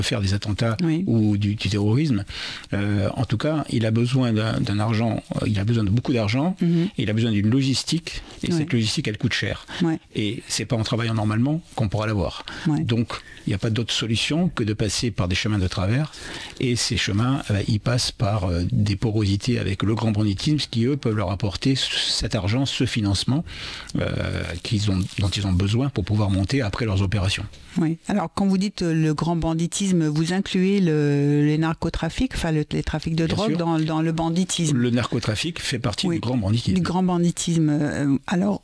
faire des attentats ou du terrorisme. En tout cas, il a besoin d'un argent, il a besoin de beaucoup d'argent, et il a besoin d'une logistique, et cette logistique, elle coûte cher. Et c'est pas en travaillant normalement qu'on pourra l'avoir. Donc, il n'y a pas d'autre solution que de passer par des chemins de travers, et ces chemins, ils passent par des porosités avec le grand banditisme, qui eux peuvent leur apporter cet argent, ce financement dont ils ont besoin pour pouvoir monter après leurs opérations. Oui. Alors, quand vous dites le grand banditisme, vous incluez les narcotrafics, enfin les trafics de drogue dans le banditisme. Le narcotrafic fait partie du grand banditisme. Du grand banditisme. Alors,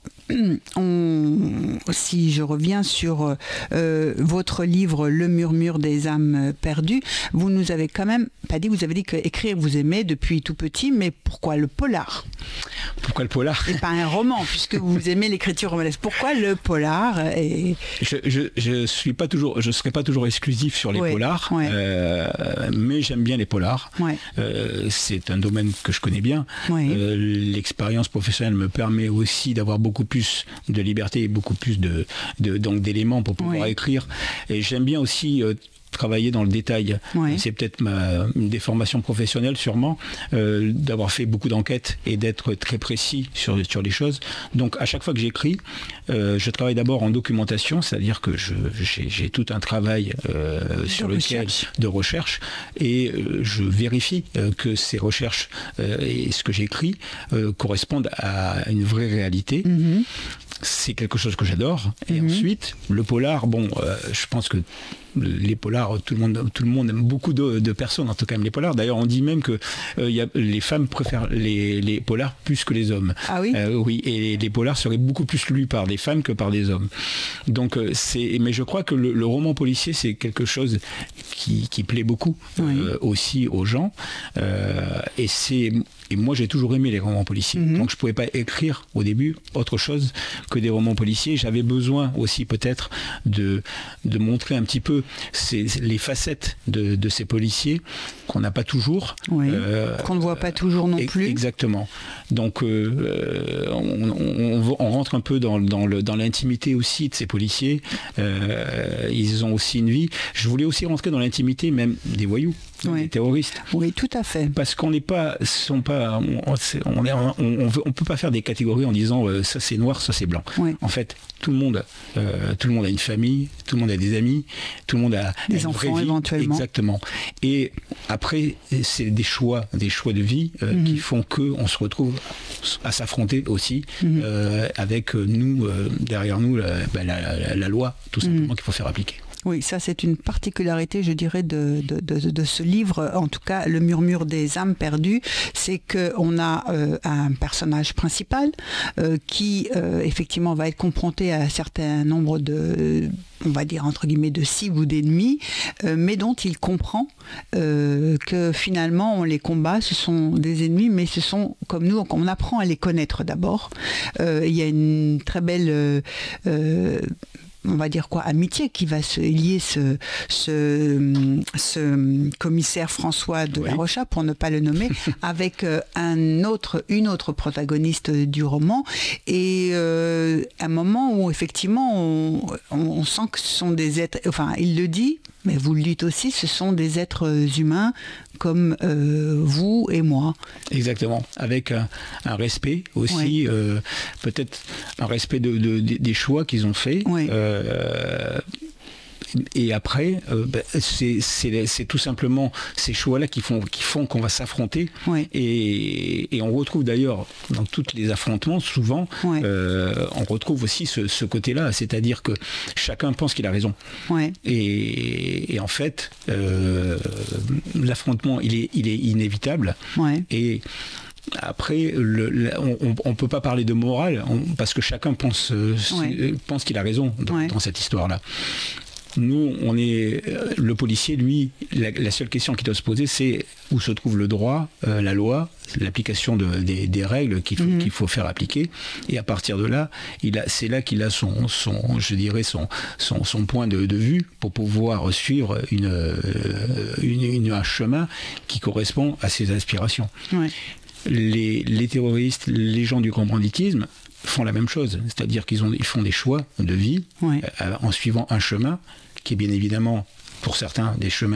si je reviens sur votre livre Le murmure des âmes perdues, vous nous avez quand même pas dit, vous avez dit qu'écrire vous aimez depuis tout petit, mais pourquoi le polar ? Pourquoi le polar ? Et pas un roman, puisque vous aimez l'écriture romanesque. Pourquoi le polar ? Je serai pas toujours exclusif sur les polars, mais j'aime bien les polars. C'est un domaine que je connais bien. L'expérience professionnelle me permet aussi d'avoir beaucoup plus de liberté et beaucoup plus donc d'éléments pour pouvoir écrire. Et j'aime bien aussi travailler dans le détail. C'est peut-être une déformation professionnelle sûrement, d'avoir fait beaucoup d'enquêtes et d'être très précis sur les choses. Donc à chaque fois que j'écris, je travaille d'abord en documentation, c'est-à-dire que j'ai tout un travail de recherche, et je vérifie que ces recherches et ce que j'écris correspondent à une vraie réalité. C'est quelque chose que j'adore. Et ensuite, le polar, je pense que les polars, tout le monde aime, beaucoup de personnes en tout cas aiment les polars. D'ailleurs, on dit même que les femmes préfèrent les polars plus que les hommes. Ah oui ? Oui, et les polars seraient beaucoup plus lus par des femmes que par des hommes. Donc, mais je crois que le roman policier, c'est quelque chose qui plaît beaucoup aussi aux gens. Et moi, j'ai toujours aimé les romans policiers. Donc, je ne pouvais pas écrire au début autre chose que des romans policiers. J'avais besoin aussi peut-être de montrer un petit peu les facettes de ces policiers qu'on n'a pas toujours. Qu'on ne voit pas toujours non plus. Exactement. Donc, on rentre un peu dans l'intimité aussi de ces policiers. Ils ont aussi une vie. Je voulais aussi rentrer dans l'intimité même des voyous. Des terroristes. Oui, tout à fait. Parce qu'on n'est pas, on peut pas faire des catégories en disant ça c'est noir, ça c'est blanc. En fait, tout le monde a une famille, tout le monde a des amis, tout le monde a des enfants éventuellement. Exactement. Et après, c'est des choix de vie qui font que on se retrouve à s'affronter aussi avec nous derrière nous la loi tout simplement qu'il faut faire appliquer. Oui, ça c'est une particularité, je dirais, de ce livre, en tout cas Le murmure des âmes perdues, c'est qu'on a un personnage principal qui effectivement va être confronté à un certain nombre on va dire entre guillemets de cibles ou d'ennemis, mais dont il comprend que finalement les combats ce sont des ennemis, mais ce sont comme nous, on apprend à les connaître d'abord. Il y a une très belle on va dire amitié qui va se lier ce commissaire François de la Rocha, pour ne pas le nommer, avec une autre protagoniste du roman, et un moment où effectivement on sent que ce sont des êtres, enfin il le dit, mais vous le dites aussi, ce sont des êtres humains comme vous et moi. Exactement, avec un respect aussi, peut-être un respect des choix qu'ils ont faits. Et après, c'est tout simplement ces choix-là qui font qu'on va s'affronter. Et on retrouve d'ailleurs dans tous les affrontements, souvent, on retrouve aussi ce côté-là, c'est-à-dire que chacun pense qu'il a raison. Et en fait, l'affrontement, il est inévitable. Et après, on ne peut pas parler de morale, parce que chacun pense qu'il a raison dans cette histoire-là. Nous, le policier, lui, la seule question qu'il doit se poser, c'est où se trouve le droit, la loi, l'application des règles qu'il faut faire appliquer. Et à partir de là, c'est là qu'il a son point de vue pour pouvoir suivre un chemin qui correspond à ses aspirations. Les terroristes, les gens du grand banditisme font la même chose, c'est-à-dire qu'ils font des choix de vie en suivant un chemin qui est bien évidemment pour certains, des chemins